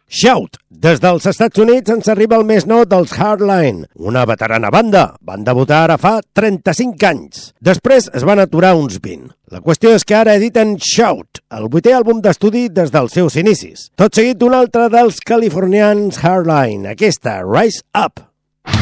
Shout! Des dels Estats Units ens arriba el més nou dels Hardline, una veterana banda. Van debutar ara fa 35 anys. Després es van aturar uns 20. La qüestió és que ara editen Shout, el 8è àlbum d'estudi des dels seus inicis. Tot seguit un altre dels californians Hardline, aquesta, Rise Up.